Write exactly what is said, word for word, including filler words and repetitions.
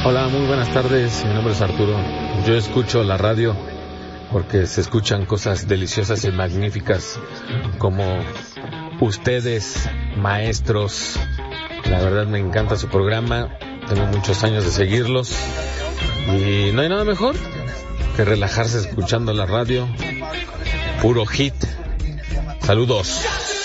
Hola, muy buenas tardes, mi nombre es Arturo. Yo escucho la radio porque se escuchan cosas deliciosas y magníficas como ustedes, maestros. La verdad me encanta su programa, tengo muchos años de seguirlos y no hay nada mejor que relajarse escuchando la radio. Puro hit. Saludos.